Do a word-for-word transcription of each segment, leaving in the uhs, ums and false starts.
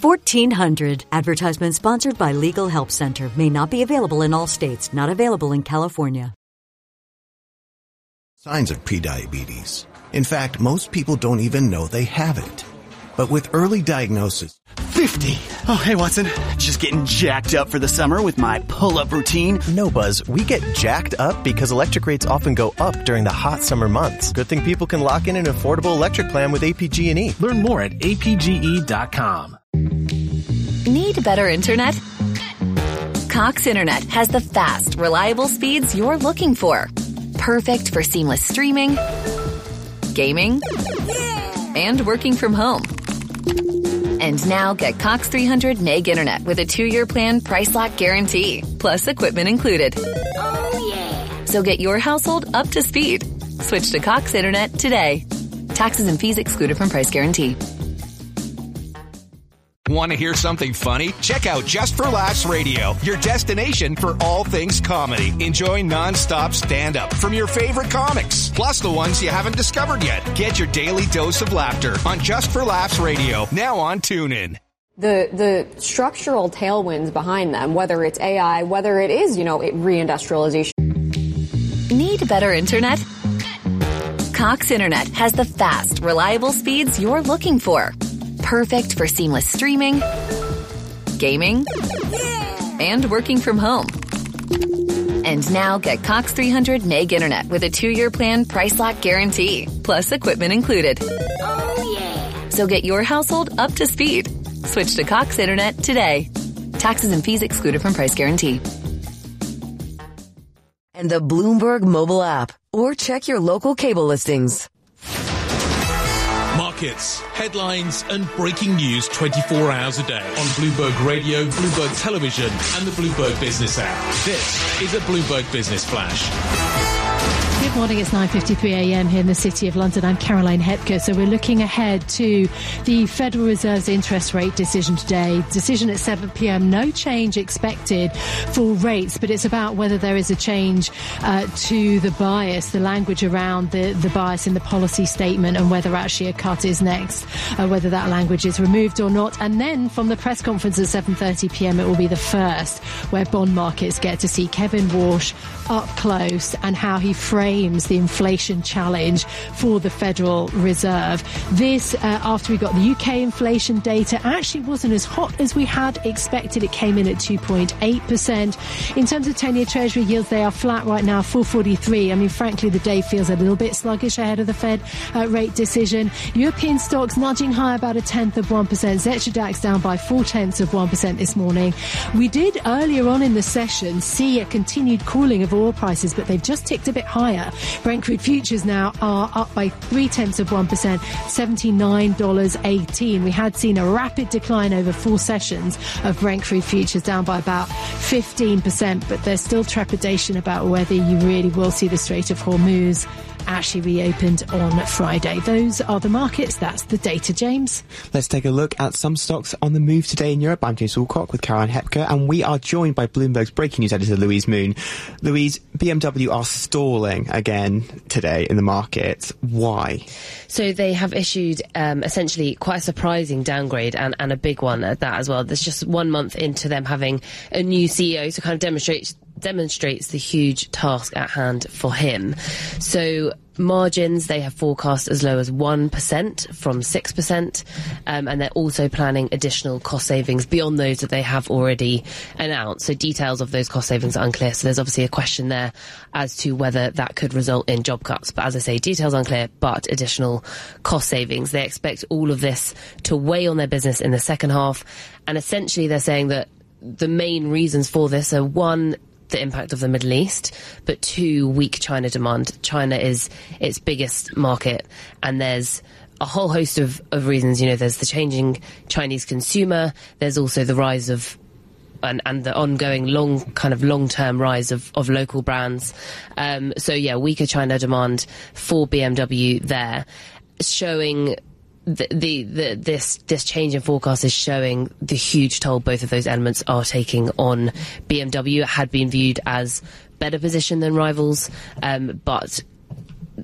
fourteen hundred. Advertisement sponsored by Legal Help Center. May not be available in all states. Not available in California. Signs of prediabetes. In fact, most people don't even know they have it. But with early diagnosis... fifty. Oh, hey, Watson. Just getting jacked up for the summer with my pull-up routine. No, Buzz. We get jacked up because electric rates often go up during the hot summer months. Good thing people can lock in an affordable electric plan with A P G and E. Learn more at A P G E dot com. Need better internet? Cox Internet has the fast, reliable speeds you're looking for. Perfect for seamless streaming, gaming, and working from home. And now get Cox three hundred meg internet with a two-year plan price lock guarantee, plus equipment included. Oh, yeah. So get your household up to speed. Switch to Cox Internet today. Taxes and fees excluded from price guarantee. Want to hear something funny? Check out Just for Laughs Radio, your destination for all things comedy. Enjoy non-stop stand-up from your favorite comics, plus the ones you haven't discovered yet. Get your daily dose of laughter on Just for Laughs Radio, now on TuneIn. The the structural tailwinds behind them, whether it's A I, whether it is, you know, reindustrialization. Need better internet? Cox Internet has the fast, reliable speeds you're looking for. Perfect for seamless streaming, gaming, and working from home. And now get Cox three hundred meg internet with a two-year plan price lock guarantee, plus equipment included. Oh, yeah. So get your household up to speed. Switch to Cox Internet today. Taxes and fees excluded from price guarantee. And the Bloomberg mobile app, or check your local cable listings. Markets, headlines and breaking news twenty-four hours a day on Bloomberg Radio, Bloomberg Television and the Bloomberg Business app. This is a Bloomberg Business Flash. Good morning, it's nine fifty-three a.m. here in the City of London. I'm Caroline Hepker. So we're looking ahead to the Federal Reserve's interest rate decision today. Decision at seven p.m. No change expected for rates, but it's about whether there is a change uh, to the bias, the language around the, the bias in the policy statement, and whether actually a cut is next, uh, whether that language is removed or not. And then from the press conference at seven thirty p.m. it will be the first where bond markets get to see Kevin Warsh up close and how he frames the inflation challenge for the Federal Reserve. This, uh, after we got the U K inflation data, actually wasn't as hot as we had expected. It came in at two point eight percent. In terms of ten-year Treasury yields, they are flat right now, four forty-three. I mean, frankly, the day feels a little bit sluggish ahead of the Fed uh, rate decision. European stocks nudging higher about a tenth of one percent. Xetra DAX down by four-tenths of one percent this morning. We did earlier on in the session see a continued cooling of oil prices, but they've just ticked a bit higher. Brent crude futures now are up by three-tenths of one percent, seventy-nine dollars and eighteen cents. We had seen a rapid decline over four sessions of Brent crude futures, down by about fifteen percent, but there's still trepidation about whether you really will see the Strait of Hormuz actually reopened on Friday. Those are the markets. That's the data, James. Let's take a look at some stocks on the move today in Europe. I'm James Alcock with Caroline Hepker, and we are joined by Bloomberg's breaking news editor, Louise Moon. Louise, B M W are stalling again today in the market. Why? So they have issued um, essentially quite a surprising downgrade, and, and a big one at that as well. There's just one month into them having a new C E O, so kind of demonstrates demonstrates the huge task at hand for him. So margins, they have forecast as low as one percent from six percent, um, and they're also planning additional cost savings beyond those that they have already announced. So details of those cost savings are unclear, so there's obviously a question there as to whether that could result in job cuts. But as I say, details unclear, but additional cost savings. They expect all of this to weigh on their business in the second half, and essentially they're saying that the main reasons for this are, one, the impact of the Middle East, but two, weak China demand. China is its biggest market, and there's a whole host of, of reasons. You know, there's the changing Chinese consumer, there's also the rise of and, and the ongoing long kind of long-term rise of, of local brands. Um, so yeah, weaker China demand for B M W there, showing The, the, the, this, this change in forecast is showing the huge toll both of those elements are taking on B M W. It had been viewed as better position than rivals, um, but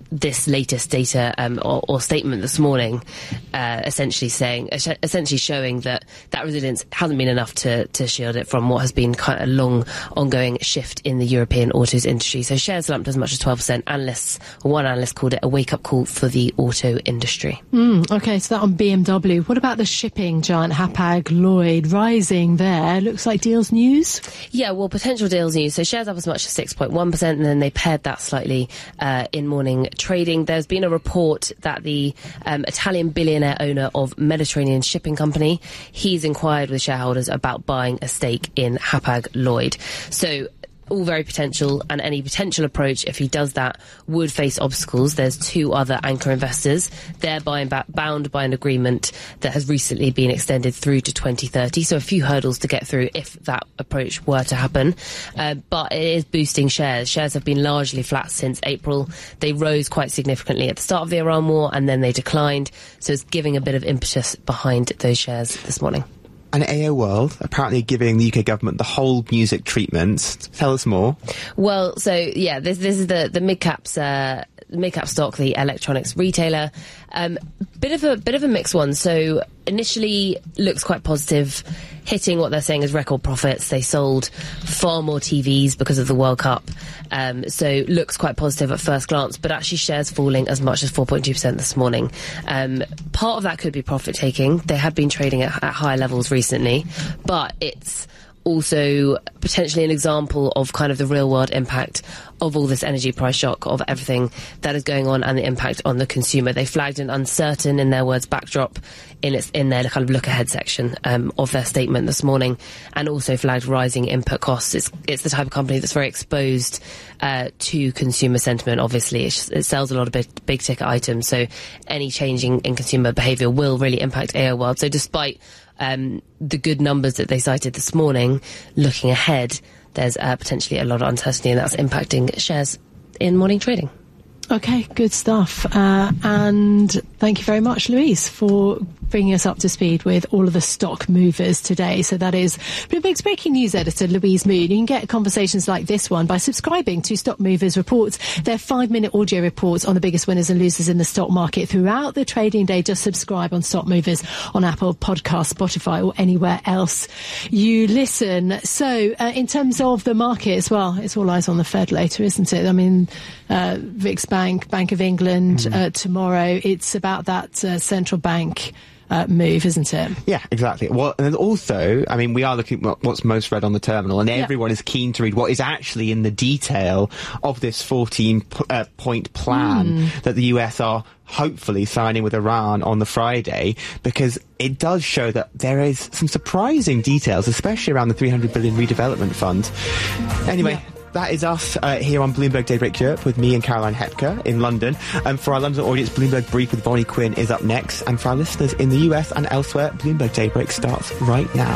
this latest data um, or, or statement this morning, uh, essentially saying, essentially showing that that resilience hasn't been enough to, to shield it from what has been quite a long, ongoing shift in the European autos industry. So shares slumped as much as twelve percent. Analysts, one analyst called it a wake-up call for the auto industry. Mm, okay, so that on B M W. What about the shipping giant Hapag-Lloyd rising there? Looks like deals news? Yeah, well, potential deals news. So shares up as much as six point one percent, and then they paired that slightly uh, in morning trading. There's been a report that the um, Italian billionaire owner of Mediterranean Shipping Company, he's inquired with shareholders about buying a stake in Hapag-Lloyd. So all very potential, and any potential approach, if he does that, would face obstacles. There's two other anchor investors. They're buying back, bound by an agreement that has recently been extended through to twenty thirty, so a few hurdles to get through if that approach were to happen. Uh, but it is boosting shares. Shares have been largely flat since April. They rose quite significantly at the start of the Iran war, and then they declined, so it's giving a bit of impetus behind those shares this morning. And A O World apparently giving the U K government the whole music treatment. Tell us more. Well, so yeah, this this is the the mid caps uh, mid cap stock, the electronics retailer. Um, bit of a bit of a mixed one. So initially looks quite positive, hitting what they're saying is record profits. They sold far more T Vs because of the World Cup. Um, so looks quite positive at first glance, but actually shares falling as much as four point two percent this morning. Um, part of that could be profit taking. They had been trading at, at high levels recently, but it's also potentially an example of kind of the real world impact of all this energy price shock, of everything that is going on, and the impact on the consumer. They flagged an uncertain, in their words, backdrop in its in their kind of look ahead section um, of their statement this morning, and also flagged rising input costs. It's it's the type of company that's very exposed uh, to consumer sentiment. Obviously, it, just, it sells a lot of big, big ticket items, so any changing in consumer behaviour will really impact A O World. So despite Um, the good numbers that they cited this morning, looking ahead, there's uh, potentially a lot of uncertainty, and that's impacting shares in morning trading. Okay, good stuff. Uh, and thank you very much, Louise, for bringing us up to speed with all of the stock movers today. So that is Bloomberg's breaking news editor, Louise Moon. You can get conversations like this one by subscribing to Stock Movers Reports. They're five-minute audio reports on the biggest winners and losers in the stock market throughout the trading day. Just subscribe on Stock Movers on Apple Podcasts, Spotify, or anywhere else you listen. So uh, in terms of the markets, well, it's all eyes on the Fed later, isn't it? I mean, uh, Vix Bank, Bank of England, mm. uh, tomorrow. It's about that uh, central bank Uh, move, isn't it? Yeah, exactly. Well, and also, I mean, we are looking at what's most read on the terminal, and everyone yeah. is keen to read what is actually in the detail of this fourteen uh, point plan mm. that the U S are hopefully signing with Iran on the Friday, because it does show that there is some surprising details, especially around the three hundred billion redevelopment fund. Anyway. Yeah. That is us uh, here on Bloomberg Daybreak Europe with me and Caroline Hepker in London. And for our London audience, Bloomberg Brief with Bonnie Quinn is up next. And for our listeners in the U S and elsewhere, Bloomberg Daybreak starts right now.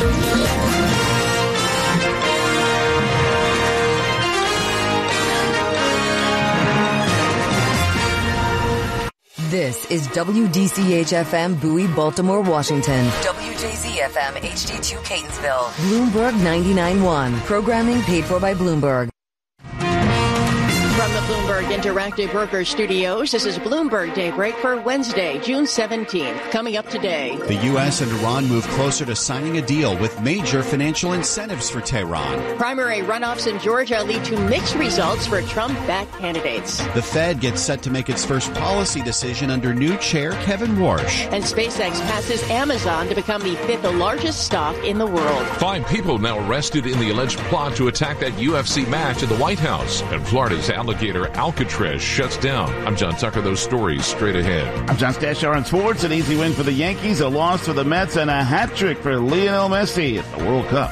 This is W D C H F M Bowie, Baltimore, Washington. W J Z F M H D two Catonsville. Bloomberg ninety-nine point one. Programming paid for by Bloomberg. From the Bloomberg Interactive Brokers Studios, this is Bloomberg Daybreak for Wednesday, June seventeenth. Coming up today. The U S and Iran move closer to signing a deal with major financial incentives for Tehran. Primary runoffs in Georgia lead to mixed results for Trump-backed candidates. The Fed gets set to make its first policy decision under new chair Kevin Warsh. And SpaceX passes Amazon to become the fifth largest stock in the world. Five people now arrested in the alleged plot to attack that U F C match at the White House. And Florida's alligator Alcatraz shuts down. I'm John Tucker. Those stories straight ahead. I'm John Stashar on sports. An easy win for the Yankees, a loss for the Mets, and a hat trick for Lionel Messi at the World Cup.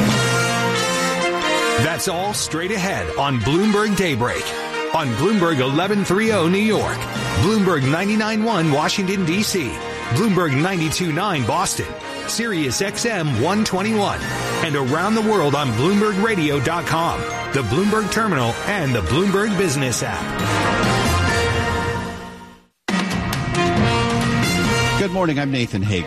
That's all straight ahead on Bloomberg Daybreak. On Bloomberg eleven thirty New York, Bloomberg ninety-nine point one Washington, D C, Bloomberg ninety-two point nine Boston, Sirius X M one twenty-one, and around the world on Bloomberg Radio dot com, the Bloomberg Terminal, and the Bloomberg Business app. Good morning, I'm Nathan Hager.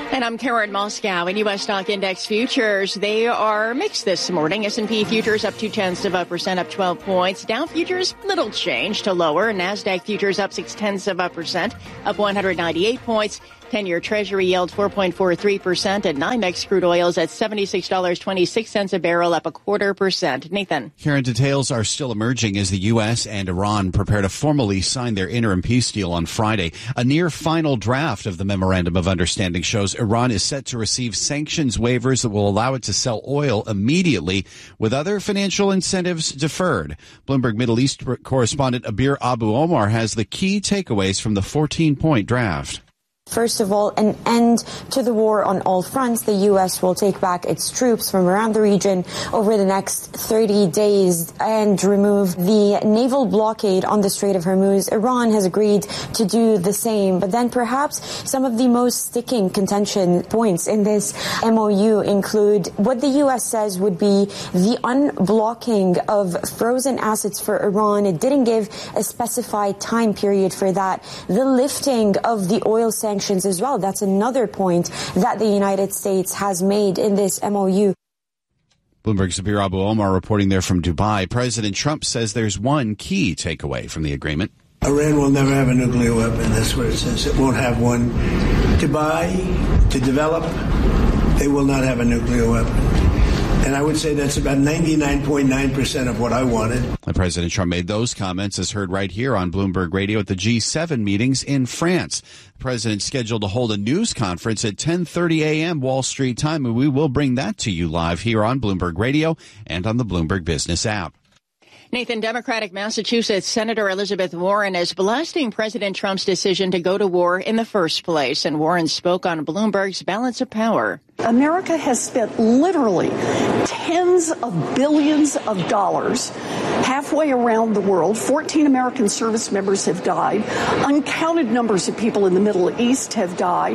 And I'm Karen Moscow. In U S stock index futures, they are mixed this morning. S and P futures up two tenths of a percent, up twelve points. Dow futures, little change to lower. NASDAQ futures up six tenths of a percent, up one hundred ninety-eight points. ten-year Treasury yield four point four three percent, and NYMEX crude oils at seventy-six dollars and twenty-six cents a barrel, up a quarter percent. Nathan. Karen, details are still emerging as the U S and Iran prepare to formally sign their interim peace deal on Friday. A near final draft of the Memorandum of Understanding shows Iran is set to receive sanctions waivers that will allow it to sell oil immediately, with other financial incentives deferred. Bloomberg Middle East correspondent Abir Abu Omar has the key takeaways from the fourteen-point draft. First of all, an end to the war on all fronts. The U S will take back its troops from around the region over the next thirty days and remove the naval blockade on the Strait of Hormuz. Iran has agreed to do the same. But then perhaps some of the most sticking contention points in this M O U include what the U S says would be the unblocking of frozen assets for Iran. It didn't give a specified time period for that. The lifting of the oil sanctions as well. That's another point that the United States has made in this M O U. Bloomberg's Abir Abu Omar reporting there from Dubai. President Trump says there's one key takeaway from the agreement. Iran will never have a nuclear weapon. That's what it says. It won't have one to buy, to develop. They will not have a nuclear weapon. And I would say that's about ninety-nine point nine percent of what I wanted. President Trump made those comments as heard right here on Bloomberg Radio at the G seven meetings in France. The president scheduled to hold a news conference at ten thirty a.m. Wall Street time, and we will bring that to you live here on Bloomberg Radio and on the Bloomberg Business app. Nathan, Democratic Massachusetts Senator Elizabeth Warren is blasting President Trump's decision to go to war in the first place. And Warren spoke on Bloomberg's Balance of Power. America has spent literally tens of billions of dollars halfway around the world. fourteen American service members have died. Uncounted numbers of people in the Middle East have died.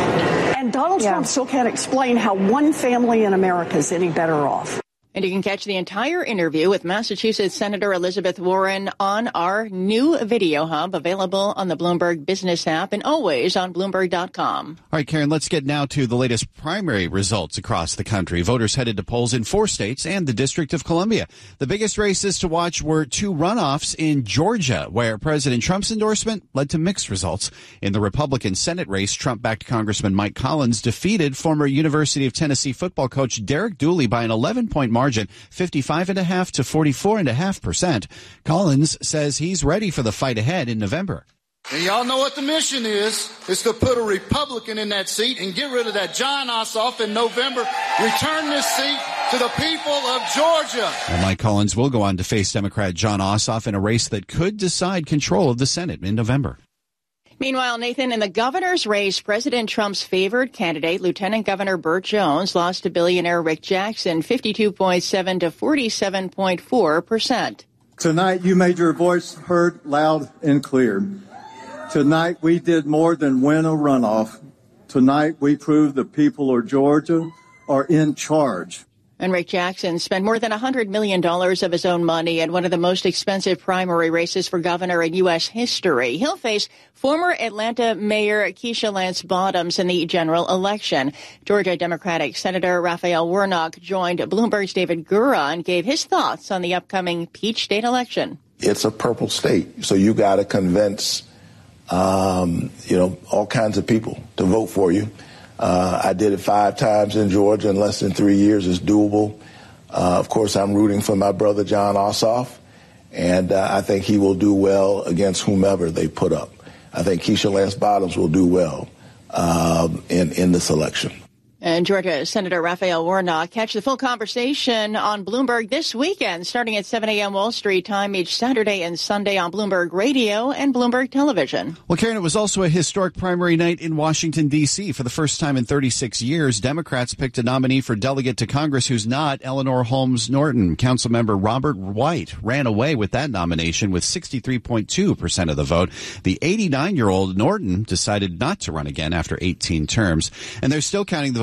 And Donald yeah. Trump still can't explain how one family in America is any better off. And you can catch the entire interview with Massachusetts Senator Elizabeth Warren on our new video hub, available on the Bloomberg Business app and always on Bloomberg dot com. All right, Karen, let's get now to the latest primary results across the country. Voters headed to polls in four states and the District of Columbia. The biggest races to watch were two runoffs in Georgia, where President Trump's endorsement led to mixed results. In the Republican Senate race, Trump-backed Congressman Mike Collins defeated former University of Tennessee football coach Derek Dooley by an eleven-point margin. Margin, fifty-five point five to forty-four point five percent. Collins says he's ready for the fight ahead in November. And y'all know what the mission is. It's to put a Republican in that seat and get rid of that Jon Ossoff in November. Return this seat to the people of Georgia. And Mike Collins will go on to face Democrat Jon Ossoff in a race that could decide control of the Senate in November. Meanwhile, Nathan, in the governor's race, President Trump's favored candidate, Lieutenant Governor Burt Jones, lost to billionaire Rick Jackson fifty-two point seven to forty-seven point four percent. Tonight, you made your voice heard loud and clear. Tonight, we did more than win a runoff. Tonight, we proved the people of Georgia are in charge. And Rick Jackson spent more than one hundred million dollars of his own money in one of the most expensive primary races for governor in U S history. He'll face former Atlanta Mayor Keisha Lance Bottoms in the general election. Georgia Democratic Senator Raphael Warnock joined Bloomberg's David Gura and gave his thoughts on the upcoming Peach State election. It's a purple state, so you got to convince, um, you know, all kinds of people to vote for you. Uh, I did it five times in Georgia in less than three years. It's doable. Uh, of course, I'm rooting for my brother, Jon Ossoff, and uh, I think he will do well against whomever they put up. I think Keisha Lance Bottoms will do well um, in, in this election. And Georgia Senator Raphael Warnock. Catch the full conversation on Bloomberg this weekend, starting at seven a.m. Wall Street time each Saturday and Sunday on Bloomberg Radio and Bloomberg Television. Well, Karen, it was also a historic primary night in Washington, D C For the first time in thirty-six years, Democrats picked a nominee for delegate to Congress who's not Eleanor Holmes Norton. Councilmember Robert White ran away with that nomination with sixty-three point two percent of the vote. The eighty-nine-year-old Norton decided not to run again after eighteen terms. And they're still counting the vote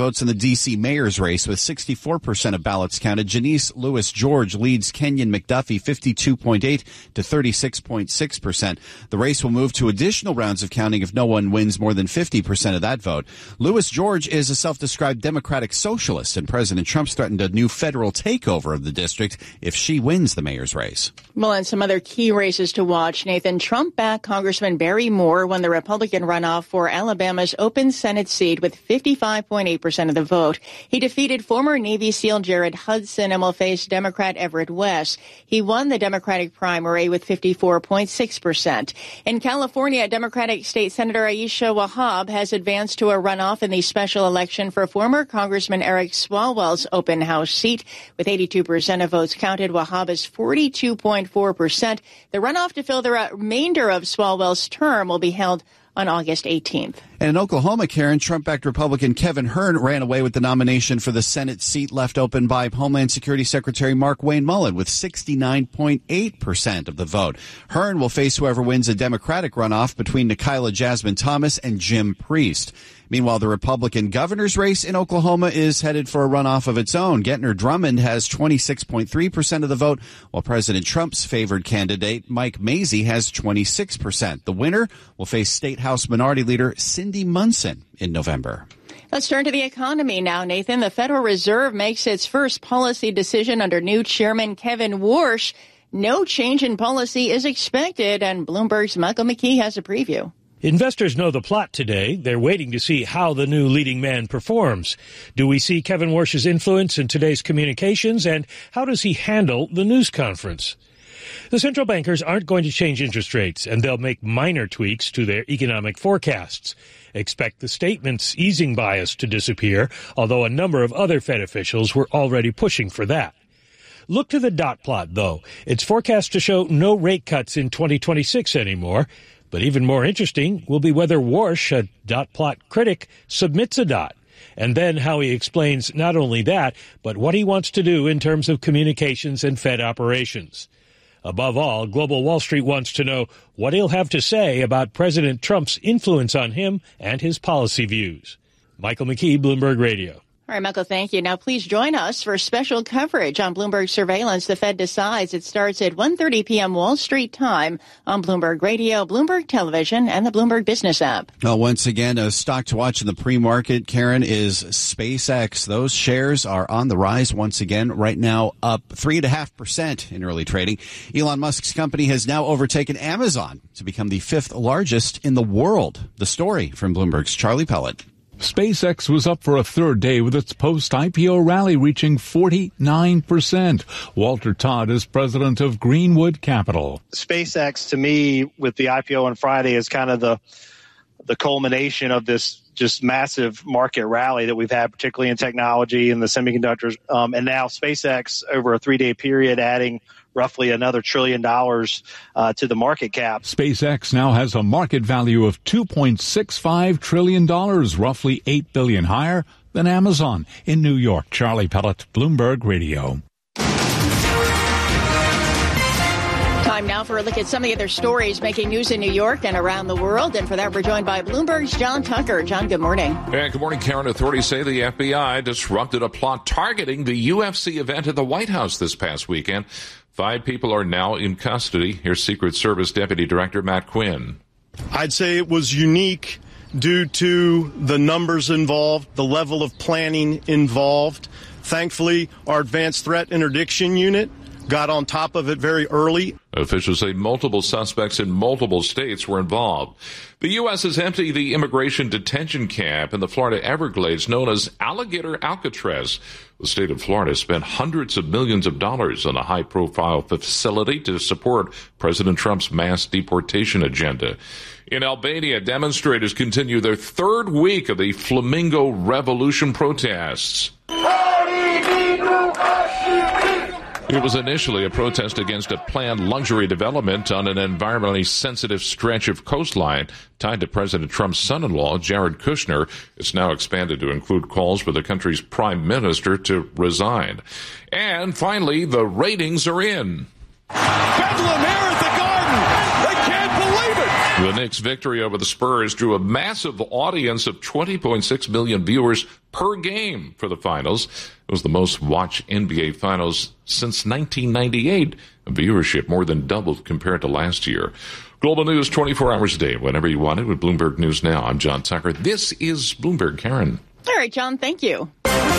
votes in the D C mayor's race with sixty-four percent of ballots counted. Janice Lewis George leads Kenyon McDuffie fifty-two point eight to thirty-six point six percent. The race will move to additional rounds of counting if no one wins more than fifty percent of that vote. Lewis George is a self-described democratic socialist, and President Trump's threatened a new federal takeover of the district if she wins the mayor's race. Well, and some other key races to watch. Nathan, Trump-backed Congressman Barry Moore won the Republican runoff for Alabama's open Senate seat with fifty-five point eight percent of the vote. He defeated former Navy SEAL Jared Hudson and will face Democrat Everett West. He won the Democratic primary with fifty-four point six percent. In California, Democratic State Senator Aisha Wahab has advanced to a runoff in the special election for former Congressman Eric Swalwell's open House seat. With eighty-two percent of votes counted, Wahab is forty-two point four percent. The runoff to fill the remainder of Swalwell's term will be held on August eighteenth. And in Oklahoma, Karen, Trump-backed Republican Kevin Hern ran away with the nomination for the Senate seat left open by Homeland Security Secretary Mark Wayne Mullen with sixty-nine point eight percent of the vote. Hern will face whoever wins a Democratic runoff between Nikayla Jasmine Thomas and Jim Priest. Meanwhile, the Republican governor's race in Oklahoma is headed for a runoff of its own. Gentner Drummond has twenty-six point three percent of the vote, while President Trump's favored candidate, Mike Mazzei, has twenty-six percent. The winner will face State House Minority Leader Cindy Munson in November. Let's turn to the economy now, Nathan. The Federal Reserve makes its first policy decision under new Chairman Kevin Warsh. No change in policy is expected, and Bloomberg's Michael McKee has a preview. Investors know the plot today. They're waiting to see how the new leading man performs. Do we see Kevin Warsh's influence in today's communications, and how does he handle the news conference? The central bankers aren't going to change interest rates, and they'll make minor tweaks to their economic forecasts. Expect the statement's easing bias to disappear, although a number of other Fed officials were already pushing for that. Look to the dot plot, though. It's forecast to show no rate cuts in twenty twenty-six anymore. But even more interesting will be whether Warsh, a dot plot critic, submits a dot, and then how he explains not only that, but what he wants to do in terms of communications and Fed operations. Above all, Global Wall Street wants to know what he'll have to say about President Trump's influence on him and his policy views. Michael McKee, Bloomberg Radio. All right, Michael, thank you. Now, please join us for special coverage on Bloomberg Surveillance. The Fed decides. It starts at one thirty p.m. Wall Street time on Bloomberg Radio, Bloomberg Television, and the Bloomberg Business app. Well, once again, a stock to watch in the pre-market, Karen, is SpaceX. Those shares are on the rise once again, right now up three point five percent in early trading. Elon Musk's company has now overtaken Amazon to become the fifth largest in the world. The story from Bloomberg's Charlie Pellet. SpaceX was up for a third day with its post-I P O rally reaching forty-nine percent. Walter Todd is president of Greenwood Capital. SpaceX, to me, with the I P O on Friday, is kind of the the culmination of this just massive market rally that we've had, particularly in technology and the semiconductors. Um, and now SpaceX, over a three-day period, adding roughly another trillion dollars uh, to the market cap. SpaceX now has a market value of two point six five trillion dollars, roughly eight billion dollars higher than Amazon. In New York, Charlie Pellet, Bloomberg Radio. Time now for a look at some of the other stories making news in New York and around the world. And for that, we're joined by Bloomberg's John Tucker. John, good morning. And good morning, Karen. Authorities say the F B I disrupted a plot targeting the U F C event at the White House this past weekend. Five people are now in custody. Here's Secret Service Deputy Director Matt Quinn. I'd say it was unique due to the numbers involved, the level of planning involved. Thankfully, our advanced threat interdiction unit got on top of it very early. Officials say multiple suspects in multiple states were involved. The U S has emptied the immigration detention camp in the Florida Everglades known as Alligator Alcatraz. The state of Florida spent hundreds of millions of dollars on a high-profile facility to support President Trump's mass deportation agenda. In Albania, demonstrators continue their third week of the Flamingo Revolution protests. It was initially a protest against a planned luxury development on an environmentally sensitive stretch of coastline tied to President Trump's son-in-law, Jared Kushner. It's now expanded to include calls for the country's prime minister to resign. And finally, the ratings are in. Bedlam here at the Garden. They can't believe it. The Knicks' victory over the Spurs drew a massive audience of twenty point six million viewers per game for the finals. It was the most watched N B A finals since nineteen ninety-eight. Viewership more than doubled compared to last year. Global news twenty-four hours a day, whenever you want it, with Bloomberg News Now. I'm John Tucker. This is Bloomberg. Karen. All right, John, thank you.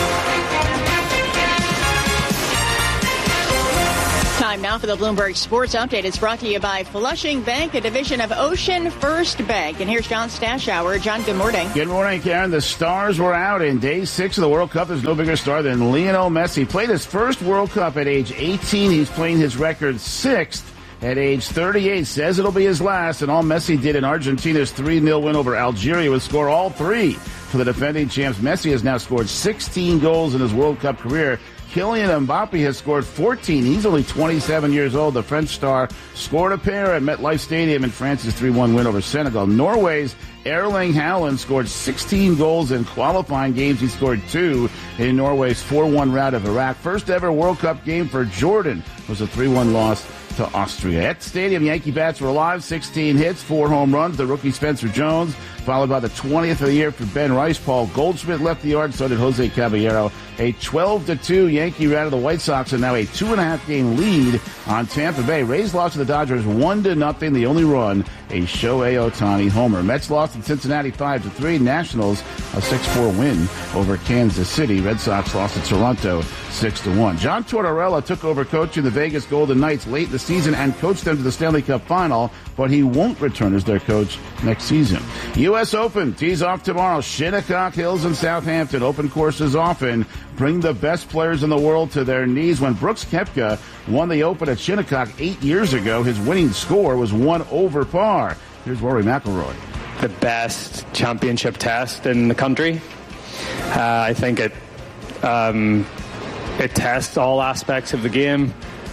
Time now for the Bloomberg Sports Update. It's brought to you by Flushing Bank, a division of Ocean First Bank. And here's John Stashower. John, good morning. Good morning, Karen. The stars were out in day six of the World Cup. There's no bigger star than Lionel Messi. Played his first World Cup at age eighteen. He's playing his record sixth at age thirty-eight. Says it'll be his last. And all Messi did in Argentina's three nil win over Algeria was score all three for the defending champs. Messi has now scored sixteen goals in his World Cup career. Kylian Mbappe has scored fourteen. He's only twenty-seven years old. The French star scored a pair at MetLife Stadium in France's three one win over Senegal. Norway's Erling Haaland scored sixteen goals in qualifying games. He scored two in Norway's four one rout of Iraq. First ever World Cup game for Jordan was a three one loss to Austria. At the stadium, Yankee bats were alive. sixteen hits, four home runs. The rookie Spencer Jones, followed by the twentieth of the year for Ben Rice. Paul Goldschmidt left the yard, so did Jose Caballero. A twelve to two Yankee rout of the White Sox, and now a two and a half game lead on Tampa Bay. Rays lost to the Dodgers one to nothing. The only run, a Shohei Ohtani homer. Mets lost in Cincinnati five to three. Nationals a six four win over Kansas City. Red Sox lost to Toronto six to one. John Tortorella took over coaching the Vegas Golden Knights late in the season and coached them to the Stanley Cup final, but he won't return as their coach next season. U S Open tees off tomorrow. Shinnecock Hills in Southampton. Open courses often bring the best players in the world to their knees. When Brooks Koepka won the Open at Shinnecock eight years ago, his winning score was one over par. Here's Rory McIlroy. The best championship test in the country. Uh, I think it um, it tests all aspects of the game.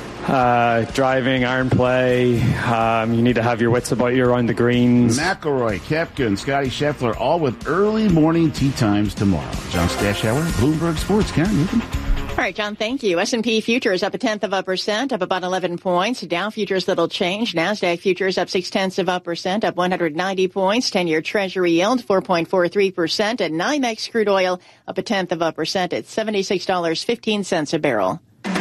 Uh, driving, iron play. Um, you need to have your wits about you around the greens. McIlroy, Koepka, and Scotty Scheffler all with early morning tee times tomorrow. John Stashower, Bloomberg Sports. Karen Newton. All right, John, thank you. S and P futures up a tenth of a percent, up about eleven points. Dow futures little change. NASDAQ futures up six tenths of a percent, up one hundred ninety points. ten-year Treasury yield four point four three percent. And NYMEX crude oil up a tenth of a percent at seventy-six dollars and fifteen cents a barrel.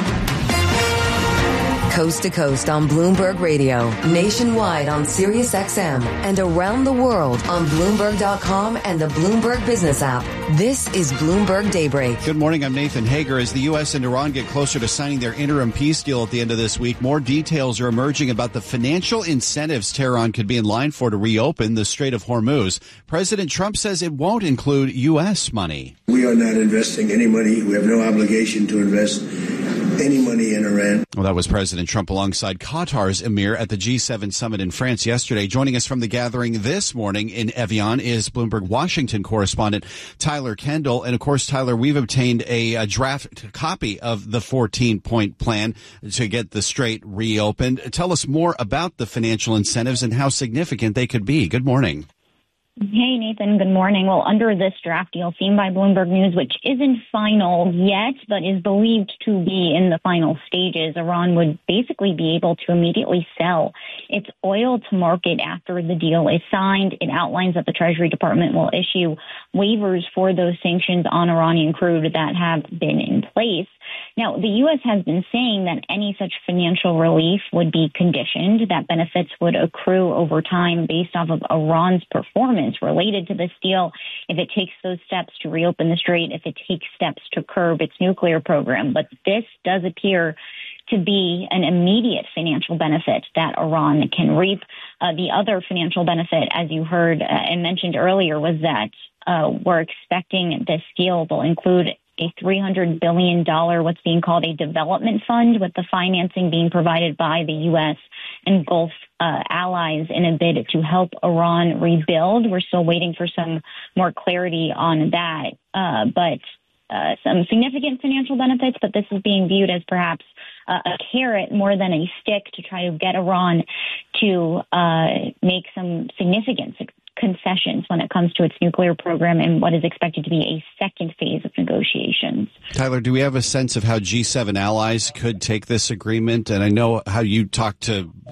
Coast to coast on Bloomberg Radio, nationwide on Sirius X M, and around the world on Bloomberg dot com and the Bloomberg Business app. This is Bloomberg Daybreak. Good morning, I'm Nathan Hager. As the U S and Iran get closer to signing their interim peace deal at the end of this week, more details are emerging about the financial incentives Tehran could be in line for to reopen the Strait of Hormuz. President Trump says it won't include U S money. We are not investing any money. We have no obligation to invest any money in Iran. Well, that was President Trump alongside Qatar's emir at the G seven summit in France yesterday. Joining us from the gathering this morning in Evian is Bloomberg Washington correspondent Tyler Kendall. And of course, Tyler, we've obtained a, a draft copy of the fourteen-point plan to get the strait reopened. Tell us more about the financial incentives and how significant they could be. Good morning. Hey, Nathan. Good morning. Well, under this draft deal seen by Bloomberg News, which isn't final yet, but is believed to be in the final stages, Iran would basically be able to immediately sell its oil to market after the deal is signed. It outlines that the Treasury Department will issue waivers for those sanctions on Iranian crude that have been in place. Now, the U S has been saying that any such financial relief would be conditioned, that benefits would accrue over time based off of Iran's performance related to this deal, if it takes those steps to reopen the strait, if it takes steps to curb its nuclear program. But this does appear to be an immediate financial benefit that Iran can reap. Uh, the other financial benefit, as you heard uh, and mentioned earlier, was that uh, we're expecting this deal will include a three hundred billion dollars, what's being called a development fund, with the financing being provided by the U S and Gulf uh, allies in a bid to help Iran rebuild. We're still waiting for some more clarity on that, uh, but uh, some significant financial benefits, but this is being viewed as perhaps uh, a carrot more than a stick to try to get Iran to uh, make some significant concessions when it comes to its nuclear program and what is expected to be a second phase of negotiations. Tyler, do we have a sense of how G seven allies could take this agreement? And I know how you talked to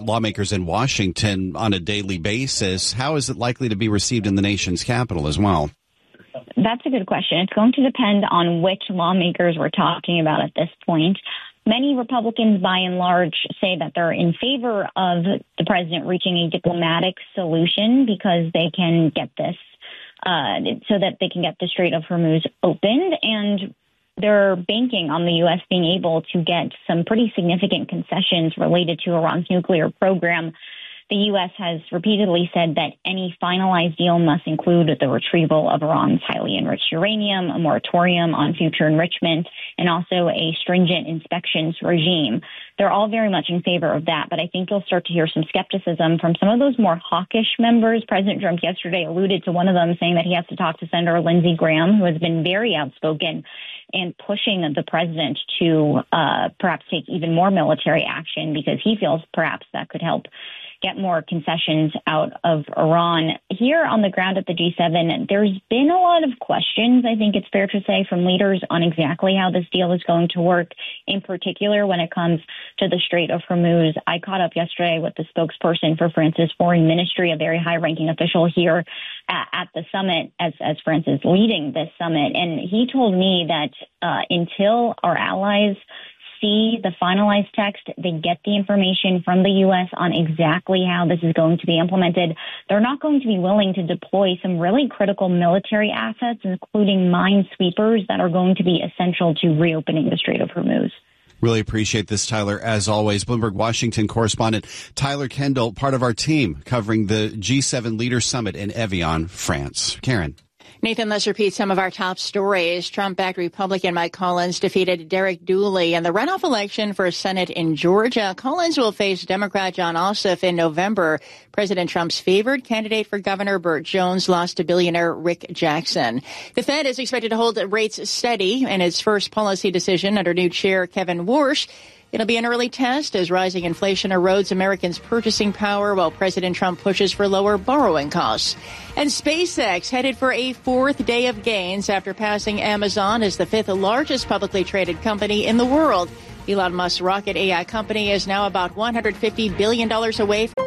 lawmakers in Washington on a daily basis. How is it likely to be received in the nation's capital as well? That's a good question. It's going to depend on which lawmakers we're talking about at this point. Many Republicans, by and large, say that they're in favor of the president reaching a diplomatic solution because they can get this, uh, so that they can get the Strait of Hormuz opened. And they're banking on the U S being able to get some pretty significant concessions related to Iran's nuclear program. The U S has repeatedly said that any finalized deal must include the retrieval of Iran's highly enriched uranium, a moratorium on future enrichment, and also a stringent inspections regime. They're all very much in favor of that, but I think you'll start to hear some skepticism from some of those more hawkish members. President Trump yesterday alluded to one of them, saying that he has to talk to Senator Lindsey Graham, who has been very outspoken and pushing the president to uh, perhaps take even more military action because he feels perhaps that could help get more concessions out of Iran. Here on the ground at the G seven, there's been a lot of questions, I think it's fair to say, from leaders on exactly how this deal is going to work, in particular when it comes to the Strait of Hormuz. I caught up yesterday with the spokesperson for France's foreign ministry, a very high-ranking official here at, at the summit, as, as France is leading this summit. And he told me that uh, until our allies see the finalized text, they get the information from the U S on exactly how this is going to be implemented, they're not going to be willing to deploy some really critical military assets, including minesweepers that are going to be essential to reopening the Strait of Hormuz. Really appreciate this, Tyler. As always, Bloomberg Washington correspondent Tyler Kendall, part of our team covering the G seven Leaders Summit in Evian, France. Karen. Nathan, let's repeat some of our top stories. Trump-backed Republican Mike Collins defeated Derek Dooley in the runoff election for Senate in Georgia. Collins will face Democrat Jon Ossoff in November. President Trump's favored candidate for governor, Burt Jones, lost to billionaire Rick Jackson. The Fed is expected to hold rates steady in its first policy decision under new chair Kevin Warsh. It'll be an early test as rising inflation erodes Americans' purchasing power while President Trump pushes for lower borrowing costs. And SpaceX headed for a fourth day of gains after passing Amazon as the fifth largest publicly traded company in the world. Elon Musk's rocket A I company is now about one hundred fifty billion dollars away from...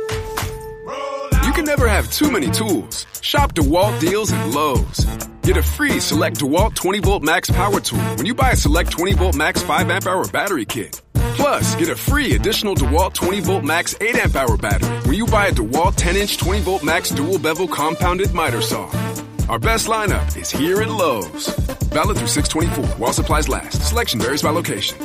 You can never have too many tools. Shop DeWalt deals at Lowe's. Get a free Select DeWalt twenty volt Max power tool when you buy a Select twenty volt Max five amp hour battery kit. Plus, get a free additional DeWalt twenty volt Max eight amp hour battery when you buy a DeWalt ten inch twenty volt Max dual bevel compounded miter saw. Our best lineup is here at Lowe's. Valid through six twenty-four while supplies last. Selection varies by location.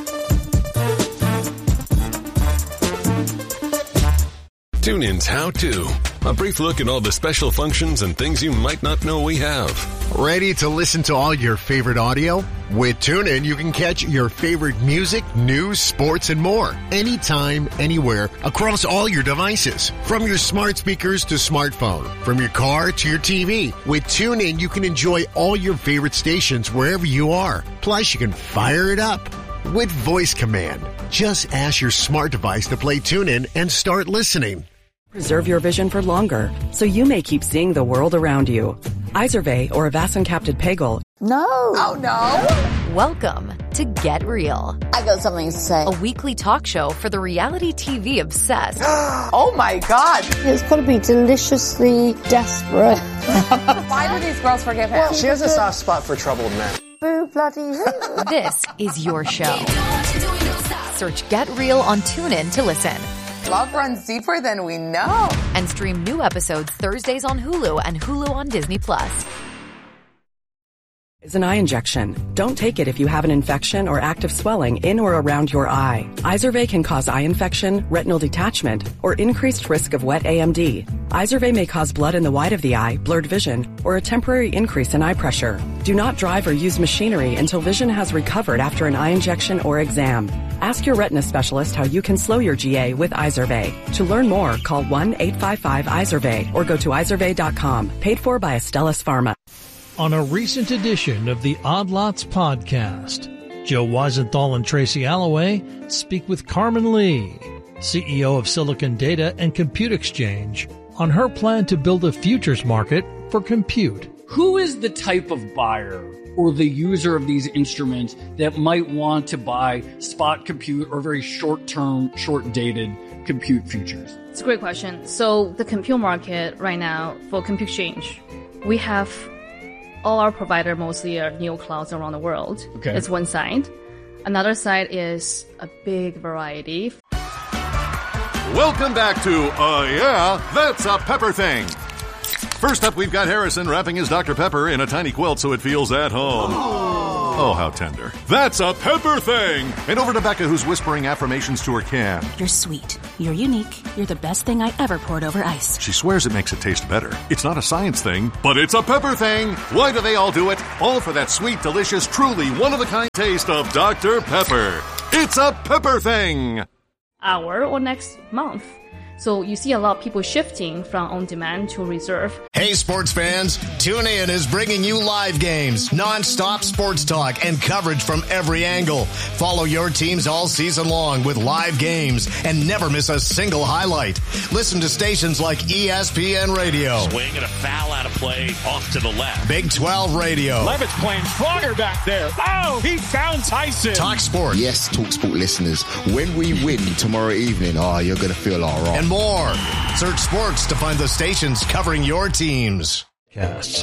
TuneIn's How To. A brief look at all the special functions and things you might not know we have. Ready to listen to all your favorite audio? With TuneIn, you can catch your favorite music, news, sports, and more. Anytime, anywhere, across all your devices. From your smart speakers to smartphone. From your car to your T V. With TuneIn, you can enjoy all your favorite stations wherever you are. Plus, you can fire it up with voice command. Just ask your smart device to play TuneIn and start listening. Preserve your vision for longer, so you may keep seeing the world around you. Izervay or Avastin-capted Pagel. No. Oh, no. Welcome to Get Real. I got something to say. A weekly talk show for the reality T V obsessed. Oh, my God. It's got to be deliciously desperate. Why do these girls forgive him? Well, she has a soft spot for troubled men. Boo, bloody who. This is your show. Search Get Real on TuneIn to listen. Love runs deeper than we know. And stream new episodes Thursdays on Hulu and Hulu on Disney Plus. Is an eye injection. Don't take it if you have an infection or active swelling in or around your eye. Izervay can cause eye infection, retinal detachment, or increased risk of wet A M D. Izervay may cause blood in the white of the eye, blurred vision, or a temporary increase in eye pressure. Do not drive or use machinery until vision has recovered after an eye injection or exam. Ask your retina specialist how you can slow your G A with Izervay. To learn more, call one eight five five Izervay or go to izervay dot com. Paid for by Astellas Pharma. On a recent edition of the Odd Lots podcast, Joe Weisenthal and Tracy Alloway speak with Carmen Lee, C E O of Silicon Data and Compute Exchange, on her plan to build a futures market for compute. Who is the type of buyer or the user of these instruments that might want to buy spot compute or very short-term, short-dated compute futures? It's a great question. So the compute market right now for compute exchange, we have all our provider mostly are neoclouds around the world. Okay. That's one side. Another side is a big variety. Welcome back to Uh Yeah, That's a Pepper Thing. First up, we've got Harrison wrapping his Doctor Pepper in a tiny quilt so it feels at home. Oh, oh how tender. That's a Pepper Thing. And over to Becca, who's whispering affirmations to her can. You're sweet. You're unique. You're the best thing I ever poured over ice. She swears it makes it taste better. It's not a science thing, but it's a Pepper Thing. Why do they all do it? All for that sweet, delicious, truly one-of-a-kind taste of Doctor Pepper. It's a Pepper Thing. Hour or next month. So you see a lot of people shifting from on-demand to reserve. Hey, sports fans, TuneIn is bringing you live games, non-stop sports talk, and coverage from every angle. Follow your teams all season long with live games and never miss a single highlight. Listen to stations like E S P N Radio. Swing and a foul out of play off to the left. Big twelve Radio. Levitt's playing stronger back there. Oh, he found Tyson. Talk Sport. Yes, Talk Sport listeners, when we win tomorrow evening, oh, you're going to feel all right. And more. Search sports to find the stations covering your teams. Yes.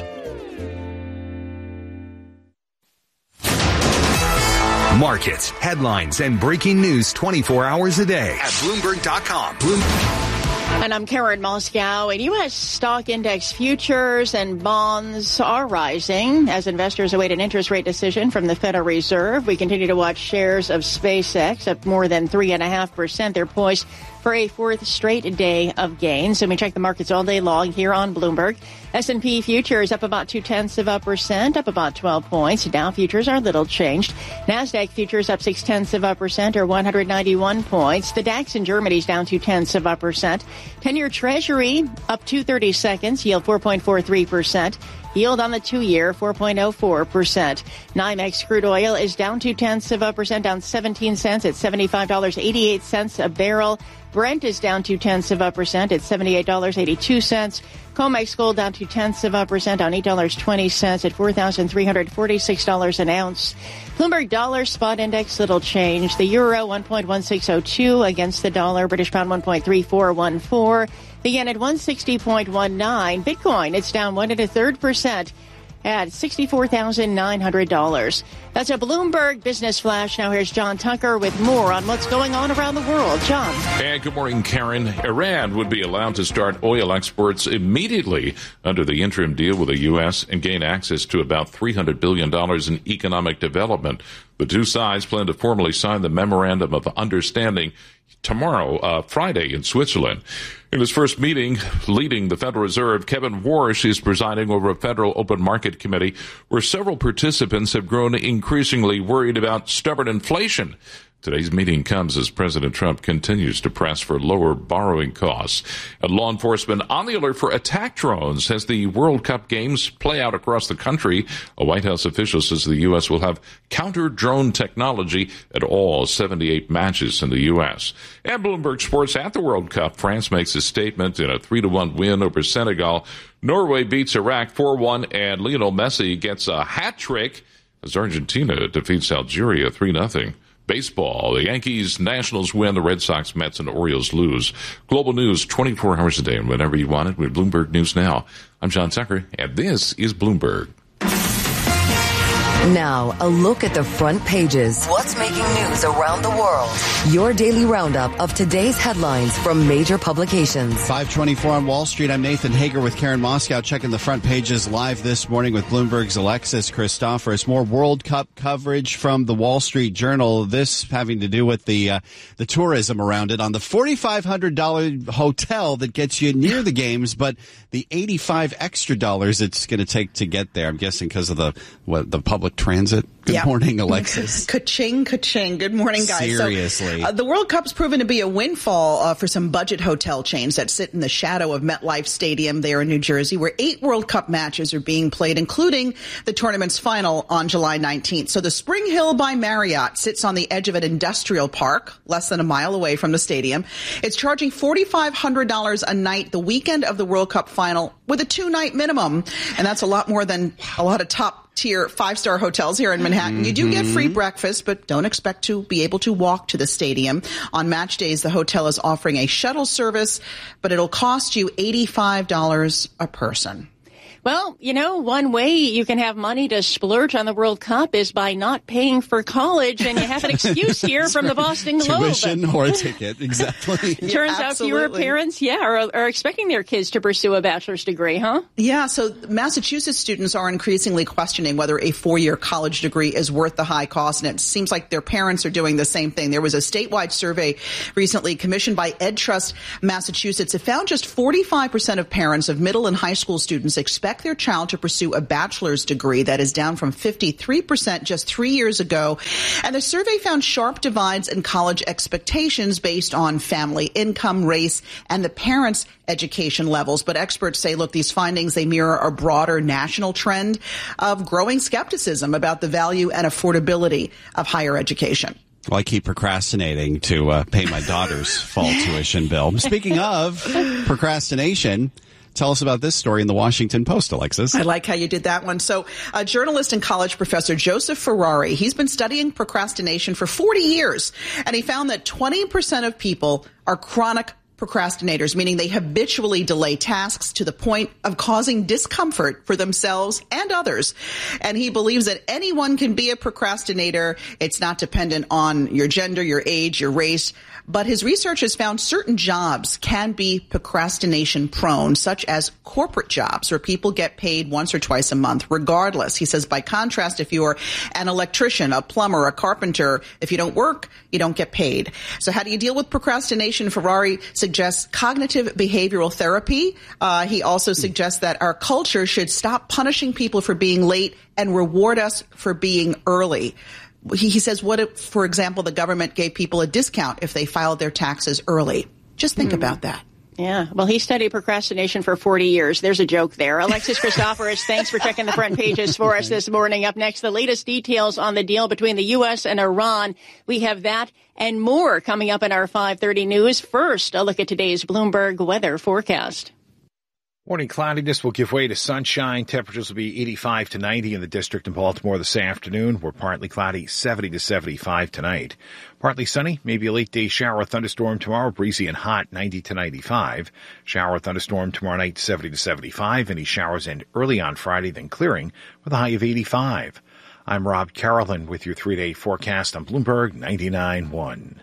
Markets, headlines, and breaking news twenty-four hours a day at Bloomberg dot com. Bloomberg. And I'm Karen Moscow. And U S stock index futures and bonds are rising as investors await an interest rate decision from the Federal Reserve. We continue to watch shares of SpaceX up more than three and a half percent. They're poised for a fourth straight day of gains. And we check the markets all day long here on Bloomberg. S and P futures up about two tenths of a percent, up about twelve points. Dow futures are little changed. NASDAQ futures up six tenths of a percent or one hundred ninety-one points. The DAX in Germany is down two tenths of a percent. ten-year Treasury up two thirty-seconds, yield four point four three percent. Yield on the two-year, four point oh four percent. NYMEX crude oil is down two tenths of a percent, down seventeen cents at seventy-five dollars and eighty-eight cents a barrel. Brent is down two tenths of a percent at seventy-eight dollars and eighty-two cents. COMEX gold down two tenths of a percent on eight dollars and twenty cents at four thousand three hundred forty-six dollars an ounce. Bloomberg dollar spot index little change. The euro one point one six oh two against the dollar. British pound one point three four one four. The yen at one sixty point one nine. Bitcoin, it's down one and a third percent at sixty-four thousand nine hundred dollars. That's a Bloomberg Business Flash. Now here's John Tucker with more on what's going on around the world. John. And good morning, Karen. Iran would be allowed to start oil exports immediately under the interim deal with the U S and gain access to about three hundred billion dollars in economic development. The two sides plan to formally sign the Memorandum of Understanding tomorrow, uh, Friday, in Switzerland. In his first meeting leading the Federal Reserve, Kevin Warsh is presiding over a Federal Open Market Committee where several participants have grown increasingly worried about stubborn inflation. Today's meeting comes as President Trump continues to press for lower borrowing costs. And law enforcement on the alert for attack drones as the World Cup games play out across the country. A White House official says the U S will have counter-drone technology at all seventy-eight matches in the U S. And Bloomberg Sports at the World Cup. France makes a statement in a three to one win over Senegal. Norway beats Iraq four one, and Lionel Messi gets a hat trick as Argentina defeats Algeria three nothing. Baseball, the Yankees, Nationals win, the Red Sox, Mets, and Orioles lose. Global news twenty-four hours a day and whenever you want it with Bloomberg News Now. I'm John Tucker, and this is Bloomberg. Now, a look at the front pages. What's making news around the world? Your daily roundup of today's headlines from major publications. five twenty-four on Wall Street. I'm Nathan Hager with Karen Moscow, checking the front pages live this morning with Bloomberg's Alexis Christoforous. More World Cup coverage from the Wall Street Journal. This having to do with the uh, the tourism around it on the forty-five hundred dollars hotel that gets you near the games, but the eighty-five extra dollars it's going to take to get there. I'm guessing because of the what the public transit. Good yeah. morning, Alexis. Ka-ching, ka-ching. Good morning, guys. Seriously. So, uh, the World Cup's proven to be a windfall uh, for some budget hotel chains that sit in the shadow of MetLife Stadium there in New Jersey, where eight World Cup matches are being played, including the tournament's final on July nineteenth. So the Spring Hill by Marriott sits on the edge of an industrial park, less than a mile away from the stadium. It's charging forty-five hundred dollars a night the weekend of the World Cup final with a two-night minimum. And that's a lot more than a lot of top tier five-star hotels here in Manhattan. Mm-hmm. You do get free breakfast, but don't expect to be able to walk to the stadium. On match days, the hotel is offering a shuttle service, but it'll cost you eighty-five dollars a person. Well, you know, one way you can have money to splurge on the World Cup is by not paying for college, and you have an excuse here from the Boston Globe. Tuition or a ticket, exactly. Turns yeah, out fewer parents, yeah, are, are expecting their kids to pursue a bachelor's degree, huh? Yeah, so Massachusetts students are increasingly questioning whether a four-year college degree is worth the high cost, and it seems like their parents are doing the same thing. There was a statewide survey recently commissioned by EdTrust Massachusetts. It found just forty-five percent of parents of middle and high school students expect their child to pursue a bachelor's degree. That is down from fifty-three percent just three years ago. And the survey found sharp divides in college expectations based on family income, race, and the parents' education levels. But experts say, look, these findings, they mirror a broader national trend of growing skepticism about the value and affordability of higher education. Well, I keep procrastinating to uh, pay my daughter's fall tuition bill. Speaking of procrastination, tell us about this story in the Washington Post, Alexis. I like how you did that one. So a journalist and college professor, Joseph Ferrari, he's been studying procrastination for forty years, and he found that twenty percent of people are chronic procrastinators, meaning they habitually delay tasks to the point of causing discomfort for themselves and others. And he believes that anyone can be a procrastinator. It's not dependent on your gender, your age, your race. But his research has found certain jobs can be procrastination prone, such as corporate jobs where people get paid once or twice a month regardless. He says, by contrast, if you're an electrician, a plumber, a carpenter, if you don't work, you don't get paid. So how do you deal with procrastination? Ferrari suggests cognitive behavioral therapy. Uh, he also suggests that our culture should stop punishing people for being late and reward us for being early. He, he says, what if, for example, the government gave people a discount if they filed their taxes early? Just think mm. about that. Yeah. Well, he studied procrastination for forty years. There's a joke there. Alexis Christoforous, thanks for checking the front pages for us this morning. Up next, the latest details on the deal between the U S and Iran. We have that and more coming up in our five thirty news. First, a look at today's Bloomberg weather forecast. Morning cloudiness will give way to sunshine. Temperatures will be eighty-five to ninety in the district in Baltimore this afternoon. We're partly cloudy, seventy to seventy-five tonight. Partly sunny, maybe a late day shower or thunderstorm tomorrow. Breezy and hot, ninety to ninety-five. Shower or thunderstorm tomorrow night, seventy to seventy-five. Any showers end early on Friday, then clearing with a high of eighty-five. I'm Rob Carolyn with your three-day forecast on Bloomberg ninety-nine point one.